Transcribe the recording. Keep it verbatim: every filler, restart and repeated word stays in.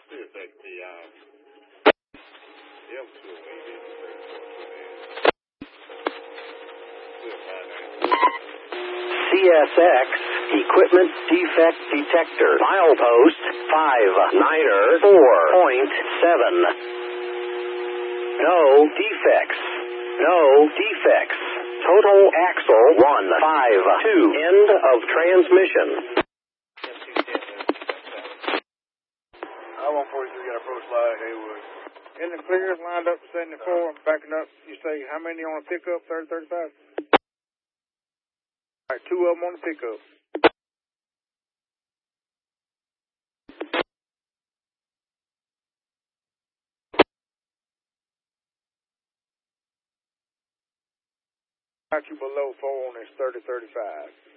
C S X T I. M two eight. C S X Equipment Defect Detector. Milepost five niner four point seven. No defects. No defects. Total axle one five two. End of transmission. I one forty-three got approach light, Haywood. In the clear, lined up to seventy-four, I'm backing up. You say, how many on a pickup, thirty, thirty-five? All right, two of them on the pickup. Got you below four on this thirty, thirty-five.